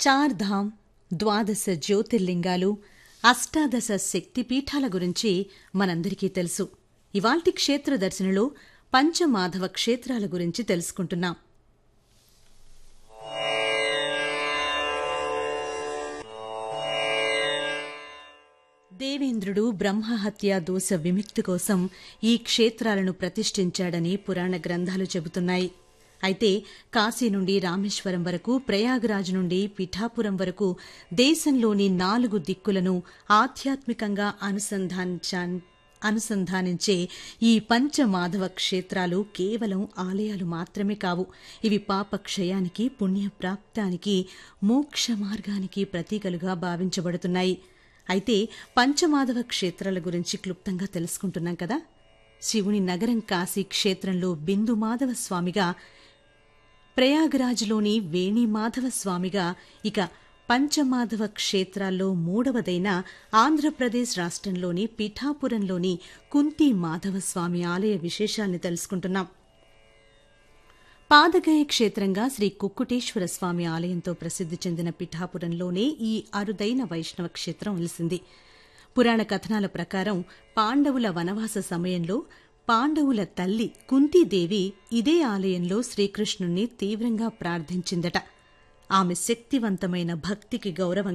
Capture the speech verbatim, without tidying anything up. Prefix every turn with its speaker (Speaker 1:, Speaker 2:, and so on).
Speaker 1: చార్ ధామ్, ద్వాదశ జ్యోతిర్లింగాలు, అష్టాదశ శక్తిపీఠాల గురించి మనందరికీ తెలుసు. ఇవాల్టి క్షేత్ర దర్శనలో పంచమాధవ క్షేత్రాల గురించి తెలుసుకుంటున్నాం. దేవేంద్రుడు బ్రహ్మహత్యా దోష విముక్తి కోసం ఈ క్షేత్రాలను ప్రతిష్ఠించాడని పురాణ గ్రంథాలు చెబుతున్నాయి. అయితే కాశీ నుండి రామేశ్వరం వరకు, ప్రయాగరాజ్ నుండి పిఠాపురం వరకు దేశంలోని నాలుగు దిక్కులను ఆధ్యాత్మికంగా అనుసంధానించా అనుసంధానించే ఈ పంచమాధవ క్షేత్రాలు కేవలం ఆలయాలు మాత్రమే కావు. ఇవి పాపక్షయానికి, పుణ్యప్రాప్తానికి, మోక్ష మార్గానికి ప్రతీకలుగా భావించబడుతున్నాయి. అయితే పంచమాధవ క్షేత్రాల గురించి క్లుప్తంగా తెలుసుకుంటున్నాం కదా. శివుని నగరం కాశీ క్షేత్రంలో బిందు మాధవ స్వామిగా, ప్రయాగరాజ్లోని వేణిమాధవ స్వామిగా, ఇక పంచమాధవ క్షేత్రాల్లో మూడవదైన ఆంధ్రప్రదేశ్ రాష్ట్రంలోని పిఠాపురంలోని కుంతి మాధవ స్వామి ఆలయ విశేషాల్ని తెలుసుకుంటున్నాం. పాదగయ క్షేత్రంగా శ్రీ కుక్కుటేశ్వర స్వామి ఆలయంతో ప్రసిద్ది చెందిన పిఠాపురంలోనే ఈ అరుదైన వైష్ణవ క్షేత్రం వెలిసింది. పురాణ కథనాల ప్రకారం పాండవుల వనవాస సమయంలో పాండవుల తల్లి కుంతీదేవి ఇదే ఆలయంలో శ్రీకృష్ణుణ్ణి తీవ్రంగా ప్రార్థించిందట. ఆమె శక్తివంతమైన భక్తికి గౌరవంగా